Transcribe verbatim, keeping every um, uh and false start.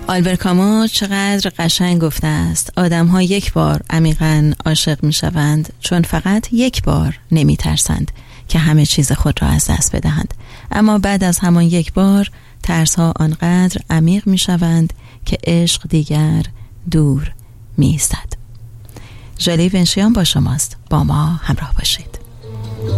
آلبر کامو چقدر قشنگ گفته است آدم ها یک بار عمیقاً عاشق می شوند چون فقط یک بار نمی ترسند که همه چیز خود را از دست بدهند، اما بعد از همان یک بار ترس ها آنقدر عمیق می شوند که عشق دیگر دور می ایستد. ژالی ونشیان با شماست، با ما همراه باشید.